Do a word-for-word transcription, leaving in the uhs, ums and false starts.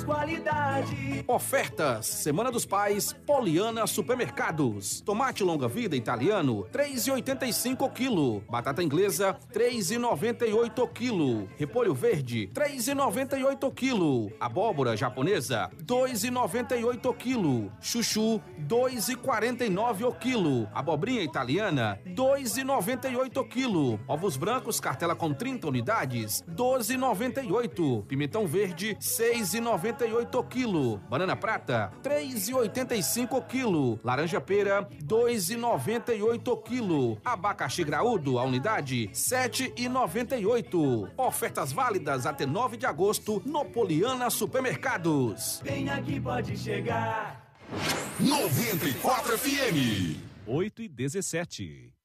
mais qualidade. Ofertas, Semana dos Pais, Poliana Supermercados. Tomate longa-vida italiano, três reais e oitenta e cinco o quilo. Batata inglesa, três reais e noventa e oito o quilo. Repolho verde, três reais e noventa e oito o quilo. Abóbora japonesa, dois reais e noventa e oito o quilo. Chuchu, dois reais e quarenta e nove o quilo. Abobrinha italiana, dois reais e noventa e oito o quilo. Ovos brancos, cartela com trinta unidades, doze reais e noventa e oito. Pimentão verde, seis reais e noventa e oito o quilo. Banana prata, três reais e oitenta e cinco o quilo. Laranja pera, dois reais e noventa e oito o quilo. Abacaxi graúdo, a unidade, sete reais e noventa e oito. Ofertas válidas até nove de agosto no Poliana Supermercados. Vem aqui, pode chegar. noventa e quatro F M. oito e dezessete.